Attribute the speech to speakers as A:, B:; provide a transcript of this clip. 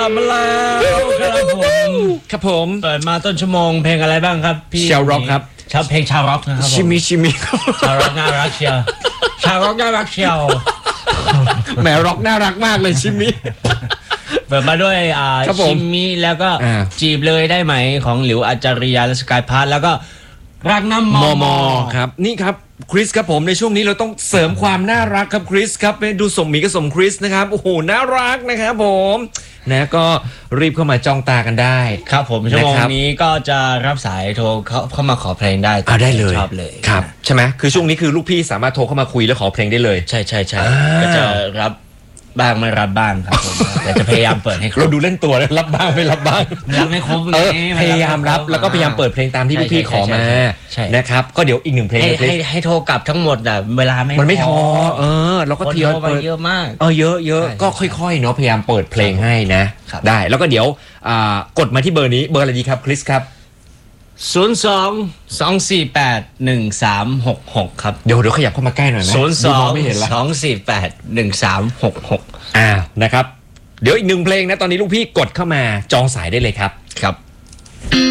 A: ลับมาแล้วครับผม
B: ครับผม
A: เปิดมาต้นชั่วโมงเพลงอะไรบ้างครับพี่
B: ชาวร็อกครับ
A: เพลงชาวร็อกนะครับ
B: ชิมิ
A: ชาวร็อกน่ารักเชียวชาวร็อกน่ารักเชียว
B: แหมร็อกน่ารักมากเลยชิมิ
A: เปิดมาด้วยชิมิแล้วก็จีบเลยได้ไหมของหลิวอาจาริยาและสกายพาร์ทแล้วก็รักน้ำมอ
B: ครับนี่ครับคริสครับผมในช่วงนี้เราต้องเสริมความน่ารักครับคริสครับดูสมหมีกับสมคริสนะครับโอ้โหน่ารักนะครับผมนะก็รีบเข้ามาจ้องตากันได้
A: ครับผมชั่วโมงนี้ก็จะรับสายโทรเข้ามาขอเพลงได้
B: ได้เลย
A: ชอบเลย
B: ครับใช่ไหมคือช่วงนี้คือลูกพี่สามารถโทรเข้ามาคุยแล้วขอเพลงได้เลย
A: ใช่ก็จะรับบ้างไม่รับบ้างครับผมแต่จะพยายามเปิดให้ครบ
B: เราดูเล่นตัวรับบ้างไม่รับบ้าง
A: รับไม่ครบ
B: พยายามรับแล้วก็พยายามเปิดเพลงตามที่ลูกพี่ขอมานะครับก็เดี๋ยวอีกหนึ่งเพลง
A: ให้โทรกลับทั้งหมดอ่ะเวลา
B: มันไม่พอเราก็เที่ยว
A: เยอะมาก
B: เยอะก็ค่อยๆเนาะพยายามเปิดเพลงให้นะได้แล้วก็เดี๋ยวกดมาที่เบอร์นี้เบอร์อะไรดีครับคริสครับ
A: 02-248-1366ครับ
B: เดี๋ยวขยับเข้ามาใกล้หน่อยนะ
A: 02-248-1366
B: นะครับเดี๋ยวอีกหนึ่งเพลงนะตอนนี้ลูกพี่กดเข้ามาจองสายได้เลยครับ
A: ครับ